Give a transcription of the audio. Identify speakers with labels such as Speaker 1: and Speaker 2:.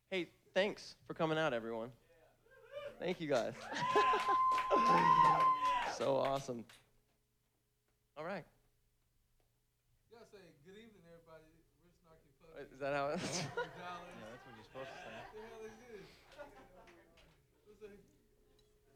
Speaker 1: Hey, thanks for coming out, everyone. Thank you guys. So awesome. All right.
Speaker 2: You gotta say good evening, everybody. Rich Narky Puppy.
Speaker 1: Is that how it is?
Speaker 2: Dallas.
Speaker 3: Yeah, that's what you're supposed to say.
Speaker 2: What the hell is this? What's that?